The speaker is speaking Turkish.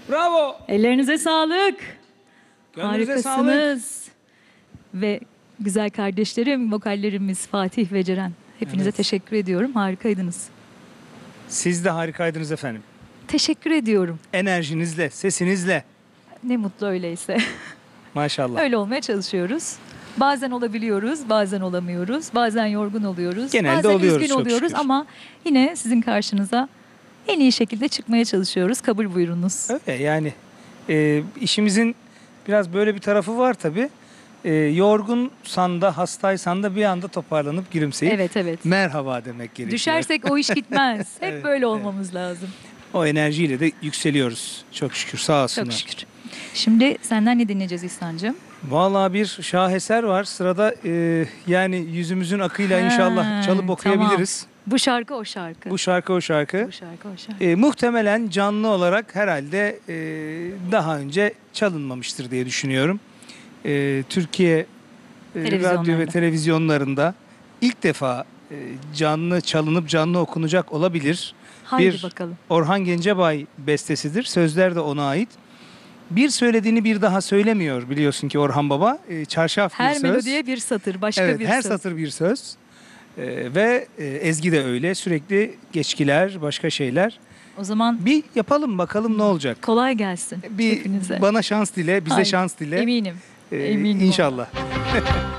Bravo. Ellerinize sağlık. Gönlünüze sağlık. Harikasınız. Ve güzel kardeşlerim, vokallerimiz Fatih ve Ceren. Hepinize Evet. teşekkür ediyorum. Harikaydınız. Siz de harikaydınız efendim. Teşekkür ediyorum. Enerjinizle, sesinizle. Ne mutlu öyleyse. Maşallah. Öyle olmaya çalışıyoruz. Bazen olabiliyoruz, bazen olamıyoruz. Bazen yorgun oluyoruz. Genelde bazen oluyoruz, üzgün çok oluyoruz şükür. ama yine sizin karşınıza en iyi şekilde çıkmaya çalışıyoruz. Kabul buyurunuz. Öyle yani işimizin biraz böyle bir tarafı var tabii. Yorgunsan da hastaysan da bir anda toparlanıp gülümseyip Evet, evet. merhaba demek gerekiyor. Düşersek o iş gitmez. Hep Evet, böyle olmamız lazım. O enerjiyle de yükseliyoruz. Çok şükür, sağ olsunlar. Çok şükür. Şimdi senden ne dinleyeceğiz İhsan'cığım? Vallahi bir şaheser var sırada, yani yüzümüzün akıyla Ha, inşallah çalıp okuyabiliriz. Tamam. Bu şarkı o şarkı. Bu şarkı o şarkı. Bu şarkı o şarkı. Muhtemelen canlı olarak herhalde daha önce çalınmamıştır diye düşünüyorum. Türkiye radyo ve Televizyonlarında. televizyonlarında ilk defa canlı çalınıp canlı okunacak olabilir. Haydi bir bakalım. Orhan Gencebay bestesidir. Sözler de ona ait. Bir söylediğini bir daha söylemiyor biliyorsun ki Orhan Baba. Çarşaf bir Her söz. melodiye bir satır, başka Evet, bir her söz. satır bir söz. Ve ezgi de öyle. Sürekli geçkiler, başka şeyler. O zaman Bir yapalım bakalım ne olacak. kolay gelsin Bir hepinize. bana şans dile, bize Haydi. şans dile. Eminim. Eminim. İnşallah.